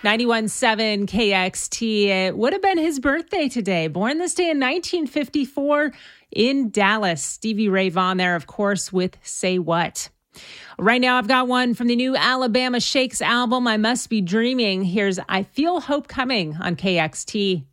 91.7 KXT. It would have been his birthday today. Born this day in 1954 in Dallas. Stevie Ray Vaughan there, of course, with Say What. Right now, I've got one from the new Alabama Shakes album, I Must Be Dreaming. Here's I Feel Hope Coming on KXT.